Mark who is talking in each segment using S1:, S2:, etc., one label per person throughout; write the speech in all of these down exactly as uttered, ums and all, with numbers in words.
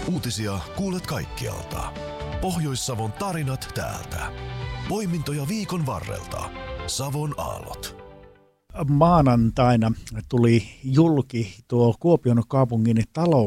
S1: Uutisia kuulet kaikkialta. Pohjois-Savon tarinat täältä. Poimintoja viikon varrelta. Savon aallot.
S2: Maanantaina tuli julki tuo Kuopion kaupungin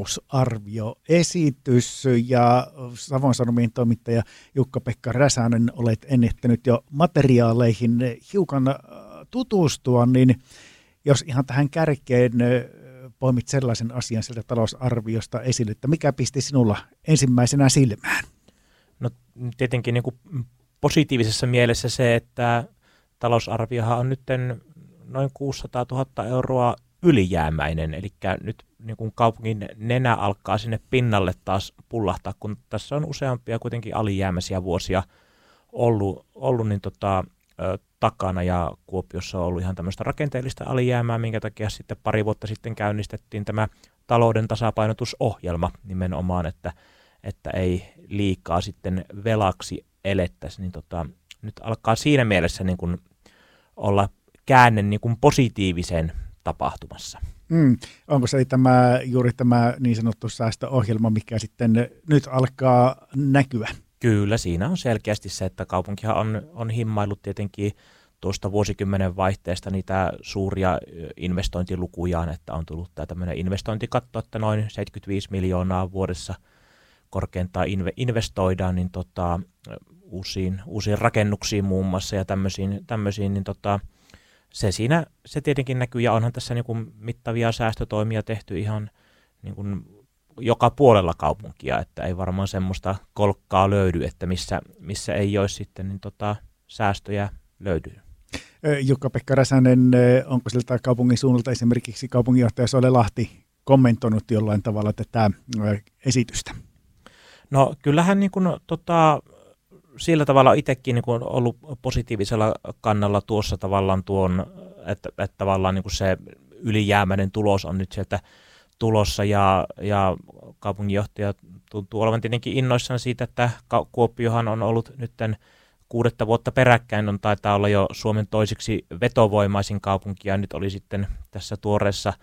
S2: talousarvioesitys ja Savon Sanomien toimittaja Jukka-Pekka Räsänen, olet ennättänyt jo materiaaleihin hiukan tutustua, niin jos ihan tähän kärkeen poimit sellaisen asian sieltä talousarviosta esille, että mikä pisti sinulla ensimmäisenä silmään?
S3: No tietenkin niin kuin positiivisessa mielessä se, että talousarviohan on nyt noin kuusisataatuhatta euroa ylijäämäinen, eli nyt niin kuin kaupungin nenä alkaa sinne pinnalle taas pullahtaa, kun tässä on useampia kuitenkin alijäämäisiä vuosia ollut, ollut niin tota, ö, takana, ja Kuopiossa on ollut ihan tämmöistä rakenteellista alijäämää, minkä takia sitten pari vuotta sitten käynnistettiin tämä talouden tasapainotusohjelma nimenomaan, että, että ei liikaa sitten velaksi elettäisi, niin tota, nyt alkaa siinä mielessä niin kuin olla käänne niin kuin positiiviseen tapahtumassa.
S2: Mm. Onko se tämä, juuri tämä niin sanottu säästöohjelma, mikä sitten nyt alkaa näkyä?
S3: Kyllä, siinä on selkeästi se, että kaupunkihan on, on himmaillut tietenkin tuosta vuosikymmenen vaihteesta niitä suuria investointilukujaan, että on tullut tämä tämmöinen investointikatto, että noin seitsemänkymmentäviisi miljoonaa vuodessa korkeintaan inve, investoidaan niin tota, uusiin, uusiin rakennuksiin muun muassa ja tämmöisiin, tämmöisiin niin tota, Se siinä, se tietenkin näkyy, ja onhan tässä niin kuin mittavia säästötoimia tehty ihan niin kuin joka puolella kaupunkia, että ei varmaan semmoista kolkkaa löydy, että missä, missä ei olisi sitten niin tota, säästöjä löydy.
S2: Jukka-Pekka Räsänen, onko sieltä kaupungin suunnalta esimerkiksi kaupunginjohtaja Soile Lahti kommentoinut jollain tavalla tätä esitystä? No
S3: kyllähän niin kuin, tota, sillä tavalla itsekin niin kuin ollut positiivisella kannalla tuossa tavallaan tuon, että, että tavallaan niin kuin se ylijäämäinen tulos on nyt sieltä tulossa, ja, ja kaupunginjohtaja tuntuu olevan tietenkin innoissaan siitä, että Kuopiohan on ollut nyt kuudetta vuotta peräkkäin, on taitaa olla jo Suomen toiseksi vetovoimaisin kaupunki, ja nyt oli sitten tässä tuoreessa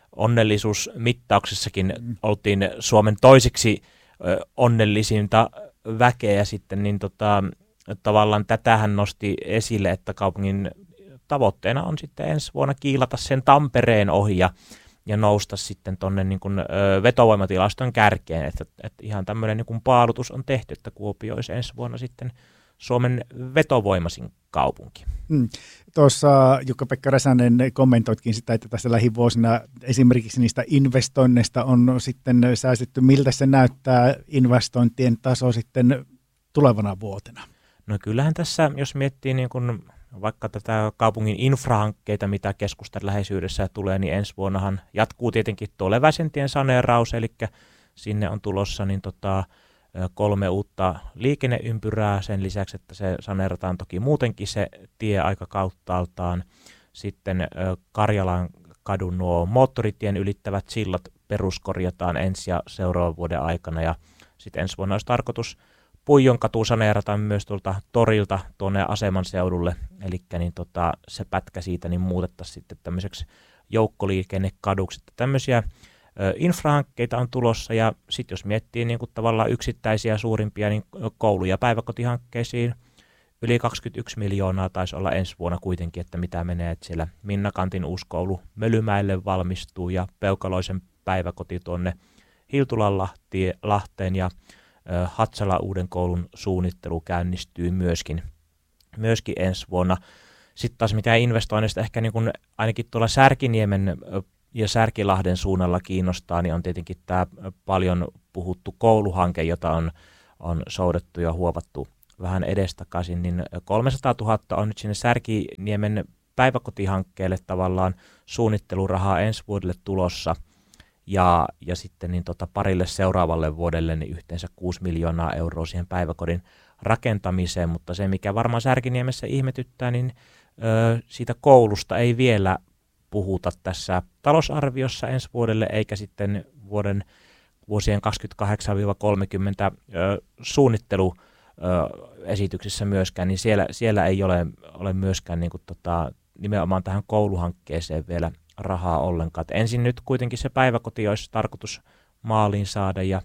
S3: onnellisuusmittauksessakin oltiin Suomen toiseksi onnellisinta väkeä sitten, niin tota, tavallaan tätähän nosti esille, että kaupungin tavoitteena on sitten ensi vuonna kiilata sen Tampereen ohi ja, ja nousta sitten tuonne niin kuin, ö, vetovoimatilaston kärkeen, että, että ihan tämmöinen niin kuin paalutus on tehty, että Kuopio olisi ensi vuonna sitten Suomen vetovoimaisin kaupunki.
S2: Hmm. Tuossa Jukka-Pekka Räsänen kommentoitkin sitä, että tässä lähivuosina esimerkiksi niistä investoinneista on sitten säästetty. Miltä se näyttää investointien taso sitten tulevana vuotena?
S3: No kyllähän tässä, jos miettii niin kun vaikka tätä kaupungin infrahankkeita, mitä keskustan läheisyydessä tulee, niin ensi vuonnahan jatkuu tietenkin tuo Leväsentien saneeraus, eli sinne on tulossa niin tota, kolme uutta liikenneympyrää sen lisäksi, että se saneerataan toki muutenkin se tie aika kauttaaltaan. Sitten Karjalan kadun nuo moottoritien ylittävät sillat peruskorjataan ensi ja seuraavan vuoden aikana, ja sitten ensi vuonna olisi tarkoitus Puijon katu saneerataan myös tuolta torilta tuonne aseman seudulle, eli niin tota, se pätkä siitä niin muutettaisiin sitten tämmöiseksi joukkoliikennekaduksi. Tämmöisiä infrahankkeita on tulossa, ja sitten jos miettii niin kuin tavallaan yksittäisiä suurimpia niin koulu- ja päiväkotihankkeisiin, yli kaksikymmentäyksi miljoonaa taisi olla ensi vuonna kuitenkin, että mitä menee, että siellä Minna Kantin uusi koulu Mölymäelle valmistuu, ja Peukaloisen päiväkoti tuonne Hiltulanlahteen, ja ö, Hatsala uuden koulun suunnittelu käynnistyy myöskin, myöskin ensi vuonna. Sitten taas mitä investoinnista ehkä niin kuin ainakin tuolla Särkiniemen ja Särkilahden suunnalla kiinnostaa, niin on tietenkin tämä paljon puhuttu kouluhanke, jota on, on soudettu ja huovattu vähän edestakaisin, niin kolmesataatuhatta on nyt sinne Särkiniemen päiväkotihankkeelle tavallaan suunnittelurahaa ensi vuodelle tulossa, ja, ja sitten niin tota parille seuraavalle vuodelle niin yhteensä kuusi miljoonaa euroa siihen päiväkodin rakentamiseen, mutta se mikä varmaan Särkiniemessä ihmetyttää, niin ö, siitä koulusta ei vielä puhuta tässä talousarviossa ensi vuodelle, eikä sitten vuoden vuosien kaksikymmentäkahdeksan kolmekymmentä ö, suunnitteluesityksissä myöskään, niin siellä, siellä ei ole, ole myöskään niin kuin, tota, nimenomaan tähän kouluhankkeeseen vielä rahaa ollenkaan. Et ensin nyt kuitenkin se päiväkoti olisi tarkoitus maaliin saada, ja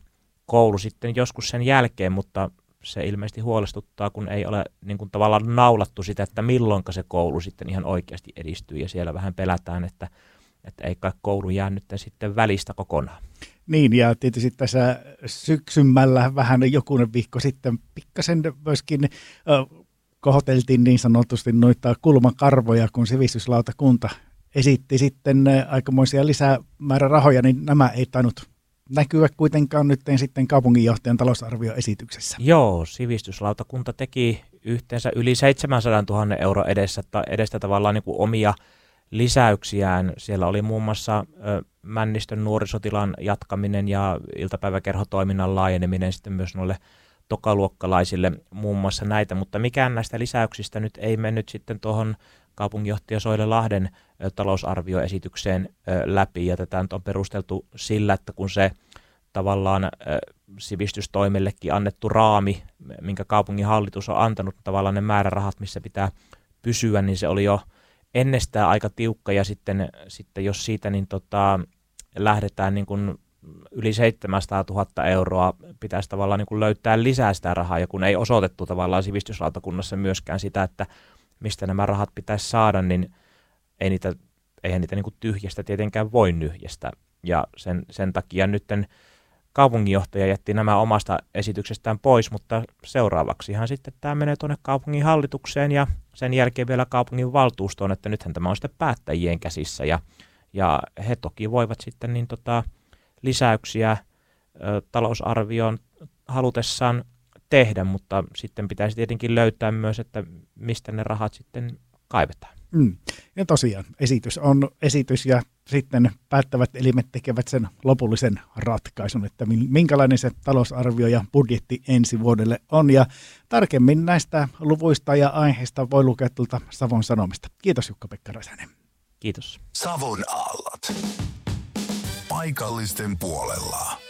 S3: koulu sitten joskus sen jälkeen, mutta se ilmeisesti huolestuttaa, kun ei ole niin kuin tavallaan naulattu sitä, että milloinka se koulu sitten ihan oikeasti edistyy, ja siellä vähän pelätään, että, että ei kai koulu jää nyt sitten välistä kokonaan.
S2: Niin, ja tietysti tässä syksymällä vähän jokunen viikko sitten pikkasen myöskin äh, kohoteltiin niin sanotusti noita kulmakarvoja, kun sivistyslautakunta esitti sitten aikamoisia lisämäärärahoja, niin nämä ei tainnut näkyä kuitenkaan nyt sitten kaupunginjohtajan talousarvioesityksessä.
S3: Joo, sivistyslautakunta teki yhteensä yli seitsemänsadantuhannen euro edestä, edestä tavallaan niin kuin omia lisäyksiään. Siellä oli muun muassa ö, Männistön nuorisotilan jatkaminen ja iltapäiväkerhotoiminnan laajeneminen sitten myös noille tokaluokkalaisille muun muassa näitä, mutta mikään näistä lisäyksistä nyt ei mennyt sitten tuohon kaupunginjohtaja Soile Lahden ö, talousarvioesitykseen ö, läpi, ja tätä on perusteltu sillä, että kun se tavallaan ö, sivistystoimellekin annettu raami, minkä kaupungin hallitus on antanut, tavallaan ne määrärahat, missä pitää pysyä, niin se oli jo ennestään aika tiukka, ja sitten, sitten jos siitä niin tota, lähdetään niin kuin yli seitsemänsataatuhatta euroa, pitäisi tavallaan niin kuin löytää lisää sitä rahaa, ja kun ei osoitettu tavallaan sivistyslautakunnassa myöskään sitä, että mistä nämä rahat pitäisi saada, niin ei niitä, eihän niitä niin kuin tyhjästä tietenkään voi nyhjästä, ja sen, sen takia nyt kaupunginjohtaja jätti nämä omasta esityksestään pois, mutta seuraavaksihan sitten tämä menee tuonne kaupungin hallitukseen ja sen jälkeen vielä kaupungin valtuustoon, että nythän tämä on sitten päättäjien käsissä, ja, ja he toki voivat sitten niin tota, lisäyksiä ö, talousarvioon halutessaan tehdä, mutta sitten pitäisi tietenkin löytää myös, että mistä ne rahat sitten kaivetaan.
S2: Mm. Ja tosiaan esitys on esitys, ja sitten päättävät elimet tekevät sen lopullisen ratkaisun, että minkälainen se talousarvio ja budjetti ensi vuodelle on. Ja tarkemmin näistä luvuista ja aiheista voi lukea tuolta Savon Sanomista. Kiitos Jukka-Pekka Räsänen.
S3: Kiitos.
S1: Savon aallot. Paikallisten puolella.